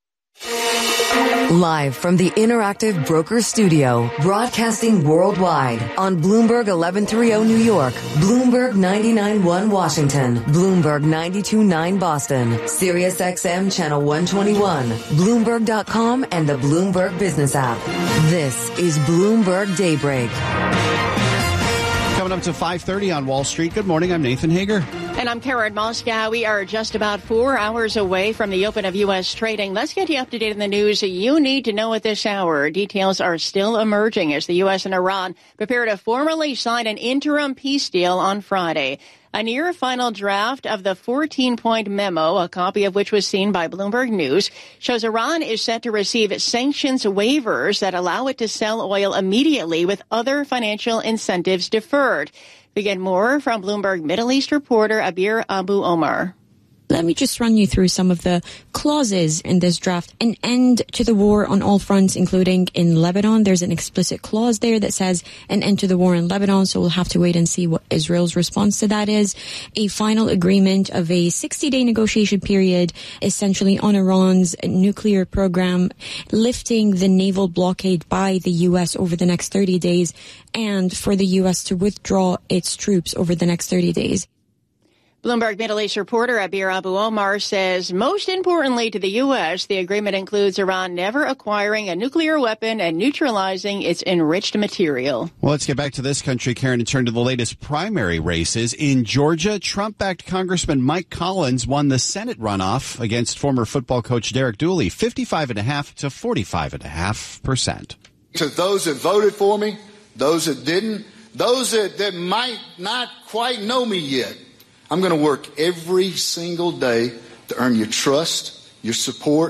Live from the Interactive Brokers Studio, broadcasting worldwide on Bloomberg eleven thirty New York, Bloomberg ninety-nine point one Washington, Bloomberg ninety-two point nine Boston, Sirius X M Channel one twenty-one, Bloomberg dot com, and the Bloomberg Business app. This is Bloomberg Daybreak. Coming up to five thirty on Wall Street. Good morning. I'm Nathan Hager. And I'm Karen Moscow. We are just about four hours away from the open of U S trading. Let's get you up to date on the news you need to know at this hour. Details are still emerging as the U S and Iran prepare to formally sign an interim peace deal on Friday. A near final draft of the fourteen-point memo, a copy of which was seen by Bloomberg News, shows Iran is set to receive sanctions waivers that allow it to sell oil immediately with other financial incentives deferred. We get more from Bloomberg Middle East reporter Abir Abu Omar. Let me just run you through some of the clauses in this draft. An end to the war on all fronts, including in Lebanon. There's an explicit clause there that says an end to the war in Lebanon, so we'll have to wait and see what Israel's response to that is. A final agreement of a sixty-day negotiation period, essentially on Iran's nuclear program, lifting the naval blockade by the U S over the next thirty days, and for the U S to withdraw its troops over the next thirty days. Bloomberg Middle East reporter Abir Abu Omar says, most importantly to the U S, the agreement includes Iran never acquiring a nuclear weapon and neutralizing its enriched material. Well, let's get back to this country, Karen, and turn to the latest primary races. In Georgia, Trump-backed Congressman Mike Collins won the Senate runoff against former football coach Derek Dooley, fifty-five point five to forty-five point five percent. To those that voted for me, those that didn't, those that, that might not quite know me yet, I'm going to work every single day to earn your trust, your support,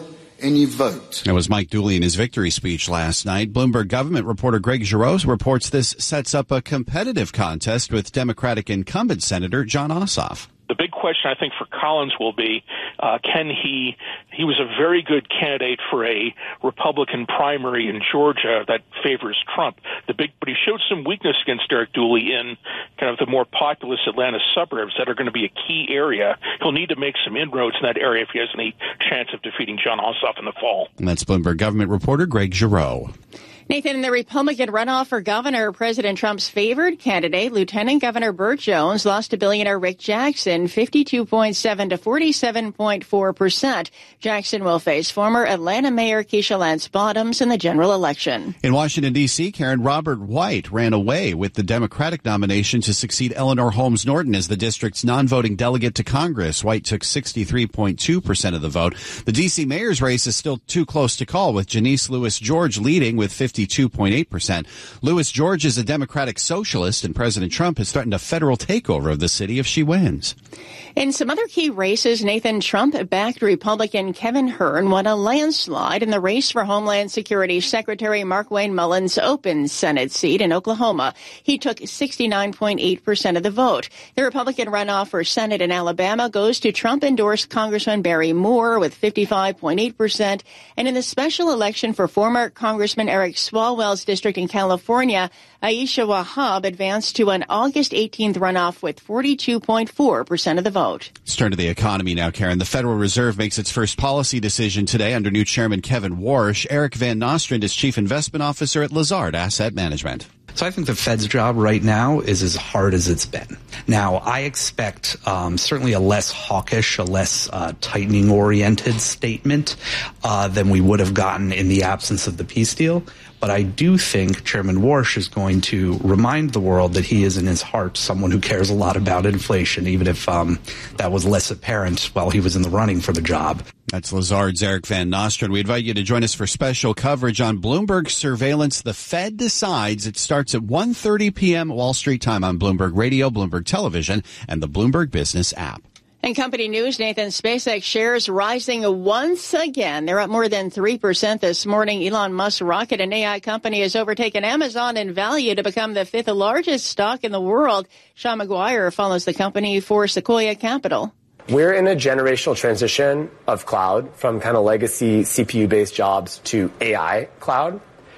and you vote. That was Mike Dooley in his victory speech last night. Bloomberg government reporter Greg Giroux reports this sets up a competitive contest with Democratic incumbent Senator Jon Ossoff. The big question, I think, for Collins will be, uh, can he, he was a very good candidate for a Republican primary in Georgia that favors Trump. The big, but he showed some weakness against Derek Dooley in kind of the more populous Atlanta suburbs that are going to be a key area. He'll need to make some inroads in that area if he has any chance of defeating Jon Ossoff in the fall. And that's Bloomberg government reporter Greg Giroux. Nathan, in the Republican runoff for governor, President Trump's favored candidate, Lieutenant Governor Burt Jones, lost to billionaire Rick Jackson fifty-two point seven to forty-seven point four percent. Jackson will face former Atlanta Mayor Keisha Lance Bottoms in the general election. In Washington, D C, Karen, Robert White ran away with the Democratic nomination to succeed Eleanor Holmes Norton as the district's non-voting delegate to Congress. White took sixty-three point two percent of the vote. The D C mayor's race is still too close to call, with Janice Lewis George leading with fifty-two point eight percent. Lewis George is a Democratic socialist, and President Trump has threatened a federal takeover of the city if she wins. In some other key races, Nathan, Trump-backed Republican Kevin Hern won a landslide in the race for Homeland Security Secretary Markwayne Mullins' open Senate seat in Oklahoma. He took sixty-nine point eight percent of the vote. The Republican runoff for Senate in Alabama goes to Trump-endorsed Congressman Barry Moore with fifty-five point eight percent. And in the special election for former Congressman Eric Swalwell's district in California, Aisha Wahab advanced to an August eighteenth runoff with forty-two point four percent of the vote. Let's turn to the economy now, Karen. The Federal Reserve makes its first policy decision today under new Chairman Kevin Warsh. Eric Van Nostrand is Chief Investment Officer at Lazard Asset Management. So I think the Fed's job right now is as hard as it's been. Now, I expect um, certainly a less hawkish, a less uh, tightening-oriented statement uh, than we would have gotten in the absence of the peace deal. But I do think Chairman Warsh is going to remind the world that he is in his heart someone who cares a lot about inflation, even if um, that was less apparent while he was in the running for the job. That's Lazard's Eric Van Nostrand. We invite you to join us for special coverage on Bloomberg Surveillance. The Fed decides. It starts at one thirty p.m. Wall Street time on Bloomberg Radio, Bloomberg Television, and the Bloomberg Business app. In company news, Nathan, SpaceX shares rising once again. They're up more than three percent this morning. Elon Musk's rocket and A I company has overtaken Amazon in value to become the fifth largest stock in the world. Sean McGuire follows the company for Sequoia Capital. We're in a generational transition of cloud from kind of legacy C P U-based jobs to A I cloud.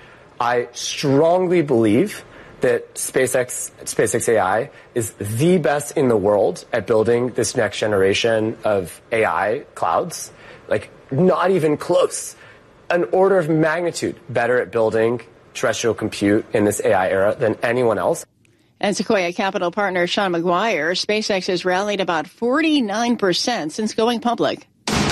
I strongly believe that SpaceX, SpaceX A I is the best in the world at building this next generation of A I clouds. Like, not even close. An order of magnitude better at building terrestrial compute in this A I era than anyone else. And Sequoia Capital partner Sean McGuire, SpaceX has rallied about forty-nine percent since going public.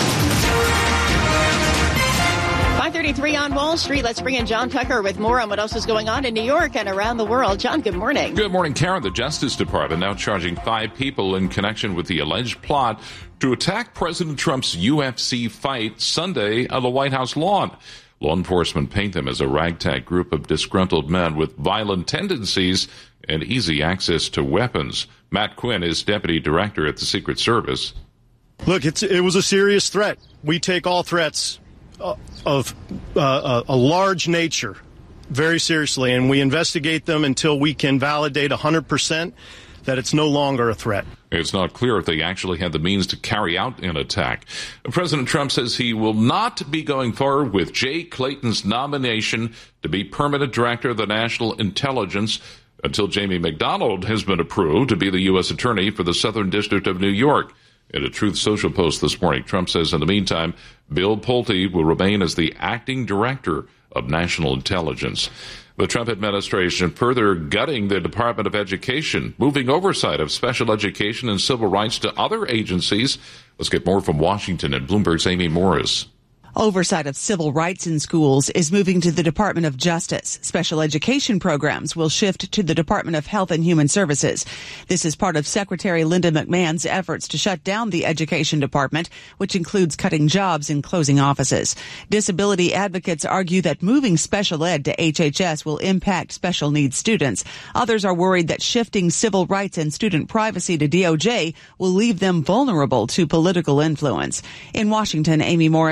five thirty-three on Wall Street. Let's bring in John Tucker with more on what else is going on in New York and around the world. John, good morning. Good morning, Karen. The Justice Department now charging five people in connection with the alleged plot to attack President Trump's U F C fight Sunday on the White House lawn. Law enforcement paint them as a ragtag group of disgruntled men with violent tendencies and easy access to weapons. Matt Quinn is deputy director at the Secret Service. Look, it's, it was a serious threat. We take all threats of uh, a large nature very seriously, and we investigate them until we can validate one hundred percent that it's no longer a threat. It's not clear if they actually had the means to carry out an attack. President Trump says he will not be going forward with Jay Clayton's nomination to be permanent director of the National Intelligence until Jamie McDonald has been approved to be the U S attorney for the Southern District of New York. In a Truth Social post this morning, Trump says in the meantime, Bill Pulte will remain as the acting director of national intelligence. The Trump administration further gutting the Department of Education, moving oversight of special education and civil rights to other agencies. Let's get more from Washington and Bloomberg's Amy Morris. Oversight of civil rights in schools is moving to the Department of Justice. Special education programs will shift to the Department of Health and Human Services. This is part of Secretary Linda McMahon's efforts to shut down the Education Department, which includes cutting jobs and closing offices. Disability advocates argue that moving special ed to H H S will impact special needs students. Others are worried that shifting civil rights and student privacy to D O J will leave them vulnerable to political influence. In Washington, Amy Morris, Bloomberg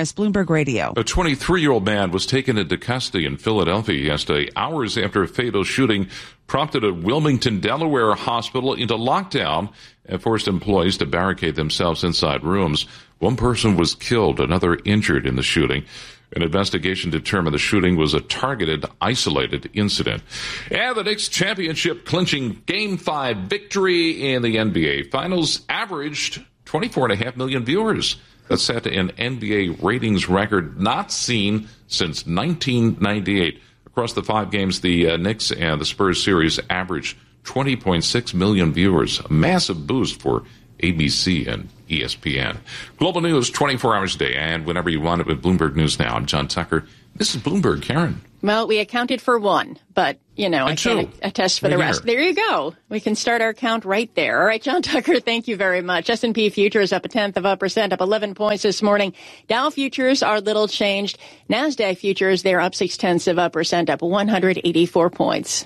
Radio. A twenty-three-year-old man was taken into custody in Philadelphia yesterday, hours after a fatal shooting prompted a Wilmington, Delaware hospital into lockdown and forced employees to barricade themselves inside rooms. One person was killed, another injured in the shooting. An investigation determined the shooting was a targeted, isolated incident. And the Knicks championship clinching Game five victory in the N B A Finals averaged twenty-four point five million viewers. That set an N B A ratings record not seen since nineteen ninety-eight. Across the five games, the uh, Knicks and the Spurs series averaged twenty point six million viewers, a massive boost for A B C and E S P N. Global news twenty-four hours a day and whenever you want it with Bloomberg News Now. I'm John Tucker. This is Bloomberg. Karen. Well, we accounted for one, but, you know, I can't attest for the rest. There you go. We can start our count right there. All right, John Tucker, thank you very much. S and P futures up a tenth of a percent, up eleven points this morning. Dow futures are little changed. NASDAQ futures, they're up six tenths of a percent, up one hundred eighty-four points.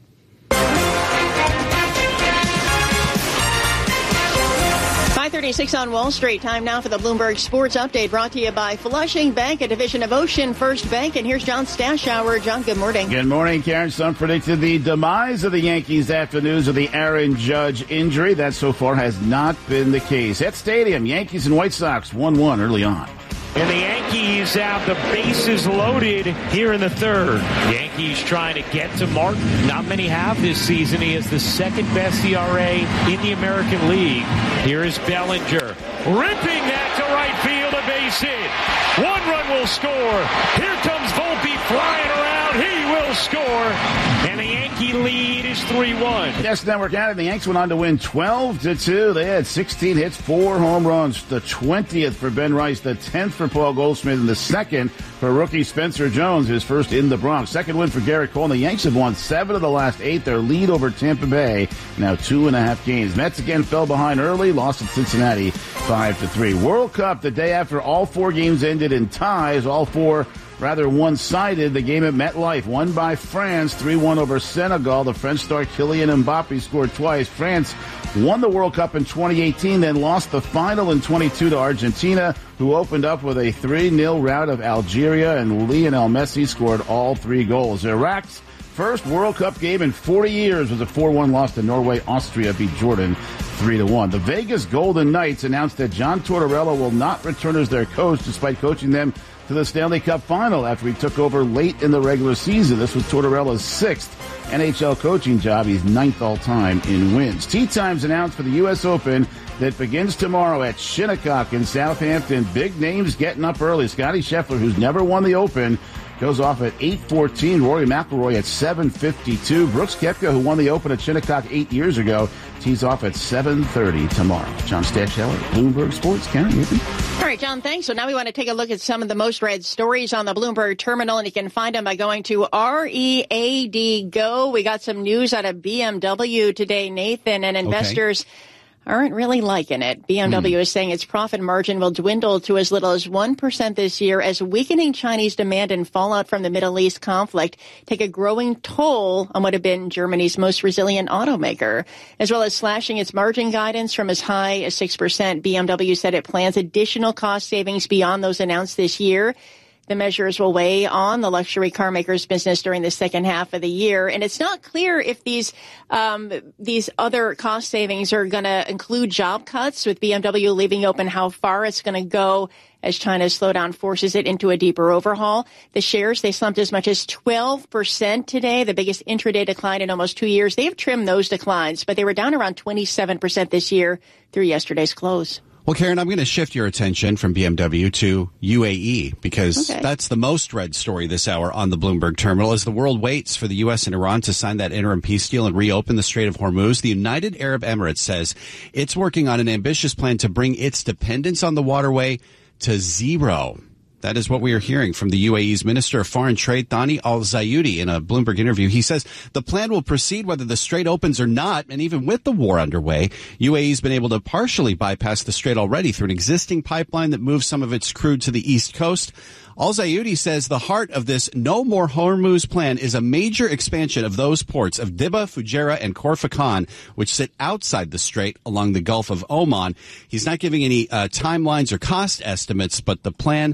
five thirty-six on Wall Street. Time now for the Bloomberg Sports Update, brought to you by Flushing Bank, a division of Ocean First Bank. And here's John Stashower. John, good morning. Good morning, Karen. Some predicted the demise of the Yankees after news of the Aaron Judge injury. That so far has not been the case. At Stadium, Yankees and White Sox one one early on. And the Yankees have the bases loaded here in the third. Yankees trying to get to Martin. Not many have this season. He has the second best E R A in the American League. Here is Bellinger. Ripping that to right field, a base hit. One run will score. Here comes Volpe flying around. He will score. And the Yankee lead is three one. Yes, Network added the Yanks went on to win twelve to two. They had sixteen hits, four home runs. The twentieth for Ben Rice, the tenth for Paul Goldschmidt, and the second for rookie Spencer Jones, his first in the Bronx. Second win for Garrett Cole. And the Yanks have won seven of the last eight. Their lead over Tampa Bay, now two and a half games. Mets again fell behind early, lost at Cincinnati five to three. World Cup the day after all four games ended in ties, all four rather one-sided. The game at MetLife won by France, three one over Senegal. The French star Kylian Mbappe scored twice. France won the World Cup in twenty eighteen, then lost the final in twenty-two to Argentina, who opened up with a three nil rout of Algeria, and Lionel Messi scored all three goals. Iraq's first World Cup game in forty years was a four one loss to Norway. Austria beat Jordan three to one. The Vegas Golden Knights announced that John Tortorella will not return as their coach, despite coaching them to the Stanley Cup final after he took over late in the regular season. This was Tortorella's sixth N H L coaching job. He's ninth all-time in wins. Tee Times announced for the U S Open that begins tomorrow at Shinnecock in Southampton. Big names getting up early. Scottie Scheffler, who's never won the Open, goes off at eight fourteen. Rory McIlroy at seven fifty-two. Brooks Koepka, who won the Open at Shinnecock eight years ago, tees off at seven thirty tomorrow. John Stashower, Bloomberg Sports. Karen, you can. All right, John, thanks. So now we want to take a look at some of the most read stories on the Bloomberg terminal, and you can find them by going to R E A D Go. We got some news out of B M W today, Nathan, and investors okay. aren't really liking it. B M W mm. is saying its profit margin will dwindle to as little as one percent this year as weakening Chinese demand and fallout from the Middle East conflict take a growing toll on what had been Germany's most resilient automaker. As well as slashing its margin guidance from as high as six percent, B M W said it plans additional cost savings beyond those announced this year. The measures will weigh on the luxury car maker's business during the second half of the year. And it's not clear if these um, these other cost savings are going to include job cuts, with B M W leaving open how far it's going to go as China's slowdown forces it into a deeper overhaul. The shares, they slumped as much as twelve percent today, the biggest intraday decline in almost two years. They have trimmed those declines, but they were down around twenty-seven percent this year through yesterday's close. Well, Karen, I'm going to shift your attention from B M W to U A E because okay. that's the most read story this hour on the Bloomberg terminal. As the world waits for the U S and Iran to sign that interim peace deal and reopen the Strait of Hormuz, the United Arab Emirates says it's working on an ambitious plan to bring its dependence on the waterway to zero. That is what we are hearing from the U A E's Minister of Foreign Trade, Thani Al-Zayudi, in a Bloomberg interview. He says the plan will proceed whether the strait opens or not, and even with the war underway, U A E's been able to partially bypass the strait already through an existing pipeline that moves some of its crude to the east coast. Al-Zayudi says the heart of this No More Hormuz plan is a major expansion of those ports of Dibba, Fujairah, and Khor Fakkan, which sit outside the strait along the Gulf of Oman. He's not giving any uh, timelines or cost estimates, but the plan to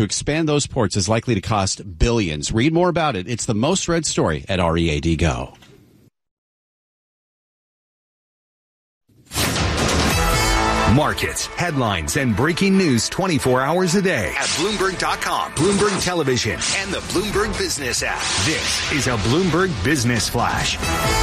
to expand those ports is likely to cost billions. Read more about it. It's the most read story at R E A D Go. Markets, headlines, and breaking news twenty-four hours a day at Bloomberg dot com, Bloomberg Television, and the Bloomberg Business app. This is a Bloomberg Business Flash.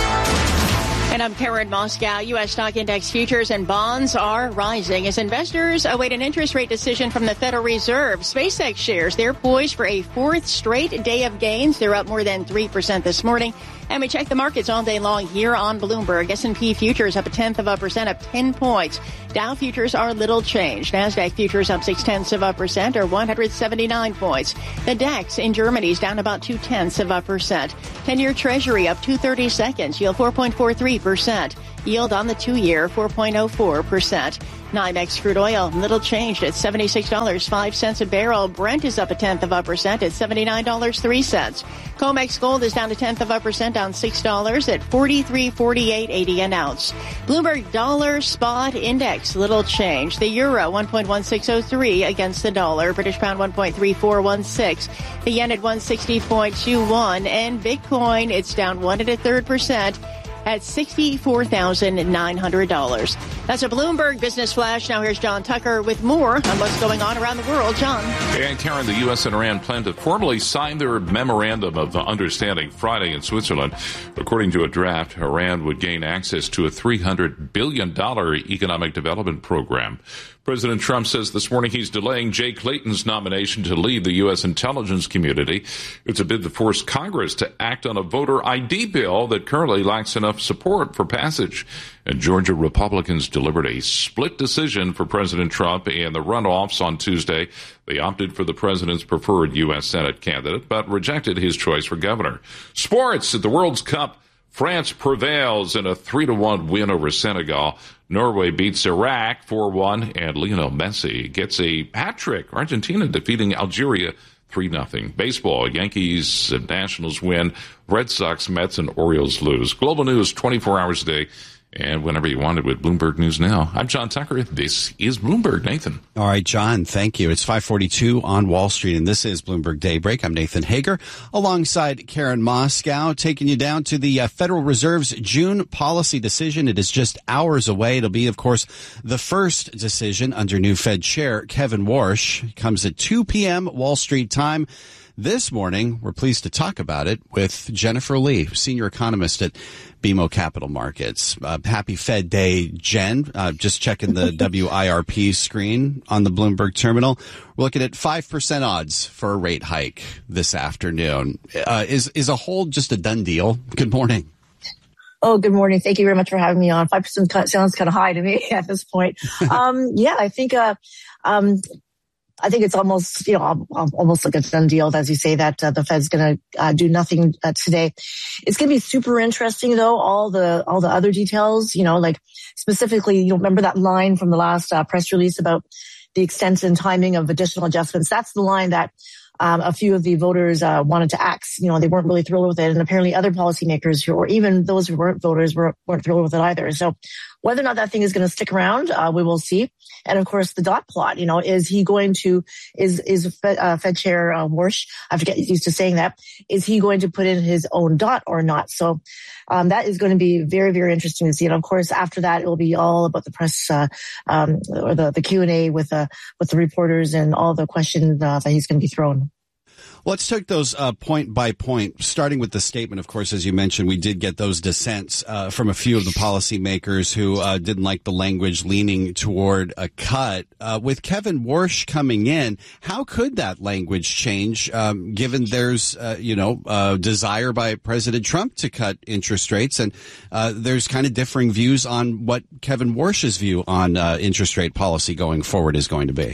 And I'm Karen Moscow. U S stock index futures and bonds are rising as investors await an interest rate decision from the Federal Reserve. SpaceX shares, they're poised for a fourth straight day of gains. They're up more than three percent this morning. And we check the markets all day long here on Bloomberg. S and P futures up a tenth of a percent, up ten points. Dow futures are little changed. NASDAQ futures up six tenths of a percent, or one hundred seventy-nine points. The DAX in Germany is down about two tenths of a percent. ten-year Treasury up two thirty-seconds, yield four point four three percent. Yield on the two-year four point oh four percent. NYMEX crude oil, little changed at seventy-six dollars and five cents a barrel. Brent is up a tenth of a percent at seventy-nine dollars and three cents. COMEX gold is down a tenth of a percent, down six dollars at forty-three forty-eight eighty an ounce. Bloomberg dollar spot index, little change. The euro one point one six oh three against the dollar. British pound one point three four one six. The yen at one sixty point two one. And Bitcoin, it's down one and a third percent at sixty-four thousand nine hundred dollars. That's a Bloomberg Business Flash. Now here's John Tucker with more on what's going on around the world. John. And Karen, the U S and Iran plan to formally sign their memorandum of understanding Friday in Switzerland. According to a draft, Iran would gain access to a three hundred billion dollars economic development program. President Trump says this morning he's delaying Jay Clayton's nomination to lead the U S intelligence community. It's a bid to force Congress to act on a voter I D bill that currently lacks enough support for passage. And Georgia Republicans delivered a split decision for President Trump in the runoffs on Tuesday. They opted for the president's preferred U S Senate candidate, but rejected his choice for governor. Sports at the World Cup. France prevails in a three to one win over Senegal. Norway beats Iraq four one, and Lionel Messi gets a hat trick. Argentina defeating Algeria three nothing. Baseball, Yankees and Nationals win. Red Sox, Mets, and Orioles lose. Global news twenty-four hours a day. And whenever you want it with Bloomberg News Now. I'm John Tucker. This is Bloomberg. Nathan. All right, John, thank you. It's five forty-two on Wall Street, and this is Bloomberg Daybreak. I'm Nathan Hager, alongside Karen Moscow, taking you down to the uh, Federal Reserve's June policy decision. It is just hours away. It'll be, of course, the first decision under new Fed Chair Kevin Warsh. It comes at two p.m. Wall Street time. This morning, we're pleased to talk about it with Jennifer Lee, senior economist at B M O Capital Markets. Uh, happy Fed Day, Jen. Uh, just checking the W I R P screen on the Bloomberg terminal. We're looking at five percent odds for a rate hike this afternoon. Uh, is, is a hold just a done deal? Good morning. Oh, good morning. Thank you very much for having me on. five percent sounds kind of high to me at this point. um, yeah, I think, uh, um, I think it's almost, you know, almost like a done deal, as you say, that uh, the Fed's going to uh, do nothing uh, today. It's going to be super interesting, though. All the all the other details, you know, like specifically, you remember that line from the last uh, press release about the extent and timing of additional adjustments. That's the line that um, a few of the voters uh, wanted to axe. You know, they weren't really thrilled with it, and apparently other policymakers, who, or even those who weren't voters, were, weren't thrilled with it either. So whether or not that thing is going to stick around, uh, we will see. And of course, the dot plot, you know, is he going to, is, is Fed, uh, Fed Chair uh, Warsh, I have to get used to saying that, is he going to put in his own dot or not? So, um, that is going to be very, very interesting to see. And of course, after that, it will be all about the press, uh, um, or the, the Q and A with, uh, with the reporters and all the questions uh, that he's going to be throwing. Let's take those uh, point by point, starting with the statement. Of course, as you mentioned, we did get those dissents uh, from a few of the policymakers who uh, didn't like the language leaning toward a cut. Uh, with Kevin Warsh coming in, how could that language change, um, given there's, uh, you know, uh, desire by President Trump to cut interest rates, and uh, there's kind of differing views on what Kevin Warsh's view on uh, interest rate policy going forward is going to be?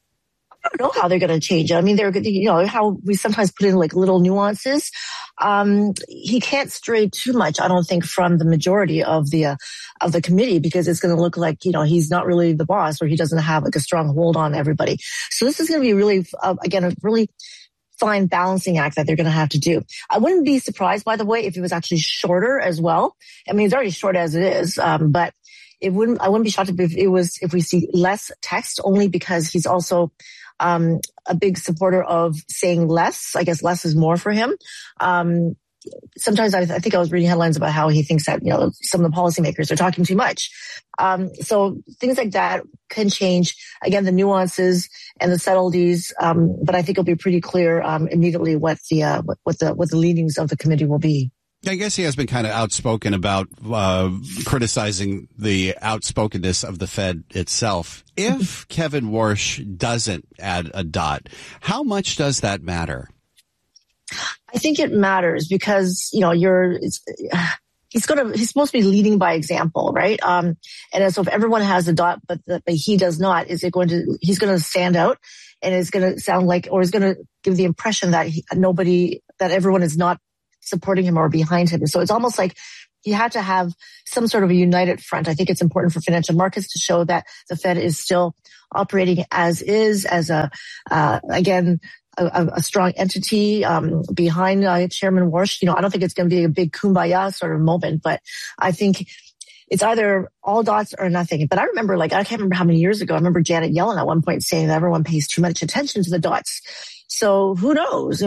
I don't know how they're going to change it. I mean, they're, you know, how we sometimes put in like little nuances. Um, he can't stray too much, I don't think, from the majority of the, uh, of the committee, because it's going to look like, you know, he's not really the boss, or he doesn't have like a strong hold on everybody. So this is going to be really, uh, again, a really fine balancing act that they're going to have to do. I wouldn't be surprised, by the way, if it was actually shorter as well. I mean, it's already short as it is, um, but it wouldn't, I wouldn't be shocked if it was, if we see less text, only because he's also, um, a big supporter of saying less. I guess less is more for him. Um, sometimes I, I think I was reading headlines about how he thinks that, you know, some of the policymakers are talking too much. Um, so things like that can change. Again, the nuances and the subtleties. Um, but I think it'll be pretty clear, um, immediately what the, uh, what, what the, what the leanings of the committee will be. I guess he has been kind of outspoken about uh, criticizing the outspokenness of the Fed itself. If Kevin Warsh doesn't add a dot, how much does that matter? I think it matters because, you know, you're, it's, he's going to, he's supposed to be leading by example, right? Um, and so if everyone has a dot, but, the, but he does not, is it going to, he's going to stand out and it's going to sound like, or is going to give the impression that he, nobody, that everyone is not supporting him or behind him. So it's almost like he had to have some sort of a united front. I think it's important for financial markets to show that the Fed is still operating as is, as a, uh, again, a, a strong entity, um, behind uh, Chairman Warsh. You know, I don't think it's going to be a big kumbaya sort of moment, but I think it's either all dots or nothing. But I remember, like, I can't remember how many years ago, I remember Janet Yellen at one point saying that everyone pays too much attention to the dots. So who knows?